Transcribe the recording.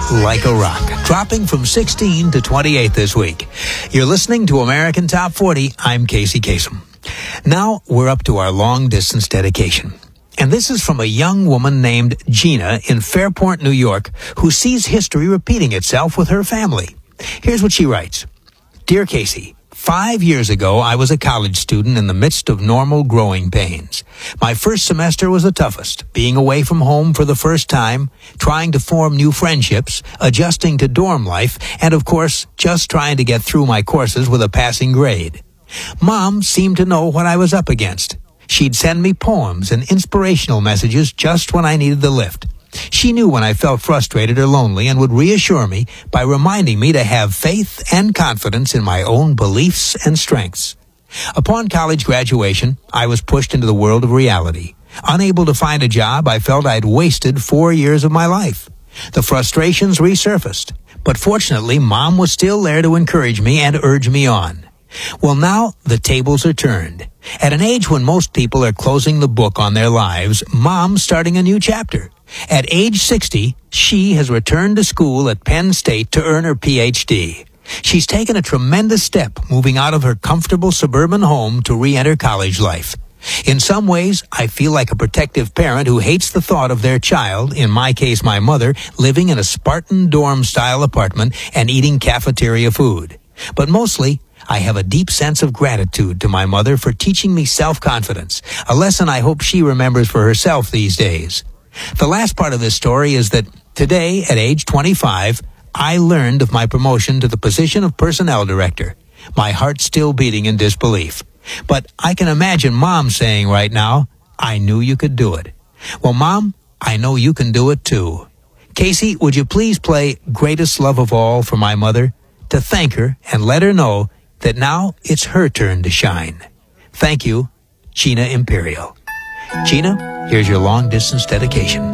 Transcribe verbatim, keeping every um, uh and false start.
Like a Rock, dropping from sixteen to twenty-eight this week. You're listening to American Top forty. I'm Casey Kasem. Now we're up to our long-distance dedication. And this is from a young woman named Gina in Fairport, New York, who sees history repeating itself with her family. Here's what she writes. Dear Casey, Five years ago, I was a college student in the midst of normal growing pains. My first semester was the toughest, being away from home for the first time, trying to form new friendships, adjusting to dorm life, and of course, just trying to get through my courses with a passing grade. Mom seemed to know what I was up against. She'd send me poems and inspirational messages just when I needed the lift. She knew when I felt frustrated or lonely and would reassure me by reminding me to have faith and confidence in my own beliefs and strengths. Upon college graduation, I was pushed into the world of reality. Unable to find a job, I felt I'd wasted four years of my life. The frustrations resurfaced, but fortunately, Mom was still there to encourage me and urge me on. Well, now the tables are turned. At an age when most people are closing the book on their lives, Mom's starting a new chapter. At age sixty, she has returned to school at Penn State to earn her P H D. She's taken a tremendous step, moving out of her comfortable suburban home to re-enter college life. In some ways, I feel like a protective parent who hates the thought of their child, in my case my mother, living in a Spartan dorm-style apartment and eating cafeteria food. But mostly, I have a deep sense of gratitude to my mother for teaching me self-confidence, a lesson I hope she remembers for herself these days. The last part of this story is that today, at age twenty-five, I learned of my promotion to the position of personnel director. My heart's still beating in disbelief. But I can imagine Mom saying right now, I knew you could do it. Well, Mom, I know you can do it too. Casey, would you please play Greatest Love of All for my mother to thank her and let her know that now it's her turn to shine. Thank you, Gina Imperial. Gina, here's your long-distance dedication.